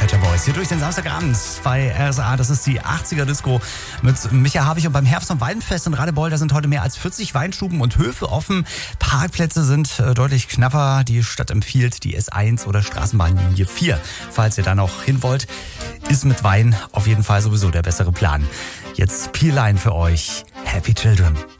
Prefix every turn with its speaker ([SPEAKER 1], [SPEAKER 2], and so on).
[SPEAKER 1] Bad Your Boys hier durch den Samstagabend bei RSA. Das ist die 80er Disco mit Micha Havig. Und beim Herbst- und Weinfest in Radebeul, da sind heute mehr als 40 Weinstuben und Höfe offen. Parkplätze sind deutlich knapper. Die Stadt empfiehlt die S1 oder Straßenbahnlinie 4. Falls ihr da noch hin wollt, ist mit Wein auf jeden Fall sowieso der bessere Plan. Jetzt P-Line für euch. Happy Children.